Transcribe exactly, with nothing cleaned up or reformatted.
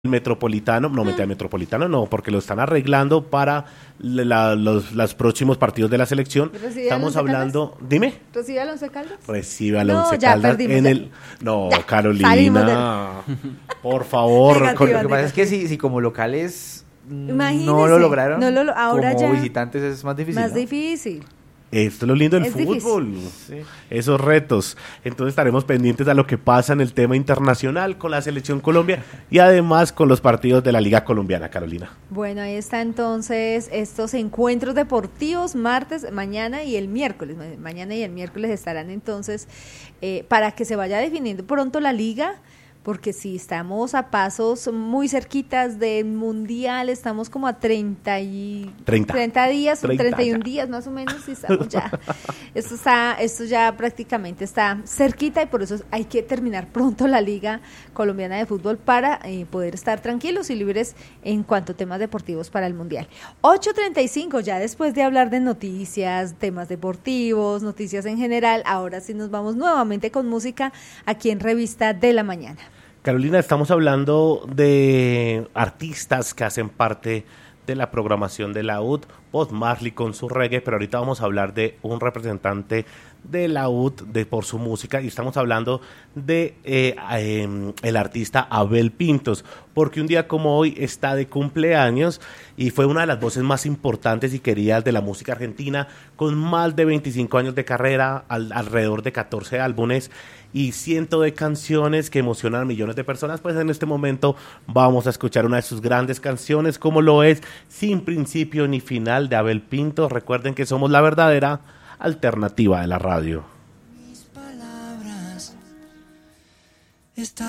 Metropolitano, no, mete al Metropolitano no, porque lo están arreglando para la, los, los próximos partidos de la selección. Estamos hablando, Caldas? dime. ¿Recibe al Once Caldas? Recibe al no, Once ya Caldas perdimos, en ya. el. No, Ya, Carolina, por favor. Negativa, con- Lo que pasa negativa. es que si, si como locales mm, Imagínese, no lo lograron, no lo lo- ahora como ya visitantes es más difícil. Más ¿no? difícil. Esto es lo lindo del Es fútbol, Sí. esos retos. Entonces estaremos pendientes a lo que pasa en el tema internacional con la selección Colombia y además con los partidos de la Liga Colombiana, Carolina. Bueno, ahí está entonces estos encuentros deportivos martes, mañana y el miércoles. Ma- Mañana y el miércoles estarán entonces eh, para que se vaya definiendo pronto la liga, porque si estamos a pasos muy cerquitas del mundial, estamos como a treinta y treinta. treinta días, treinta treinta y uno ya. días más o menos, y estamos ya. Esto está, esto ya prácticamente está cerquita y por eso hay que terminar pronto la Liga Colombiana de Fútbol para eh, poder estar tranquilos y libres en cuanto a temas deportivos para el mundial. ocho treinta y cinco, ya después de hablar de noticias, temas deportivos, noticias en general, ahora sí nos vamos nuevamente con música aquí en Revista de la Mañana. Carolina, estamos hablando de artistas que hacen parte de la programación de la U D, Bob Marley con su reggae, pero ahorita vamos a hablar de un representante de la U D de, por su música y estamos hablando de eh, eh, el artista Abel Pintos, porque un día como hoy está de cumpleaños y fue una de las voces más importantes y queridas de la música argentina, con más de veinticinco años de carrera, al, alrededor de catorce álbumes y cientos de canciones que emocionan a millones de personas. Pues en este momento vamos a escuchar una de sus grandes canciones, como lo es Sin Principio ni Final de Abel Pintos. Recuerden que somos la verdadera alternativa de la radio. Mis palabras están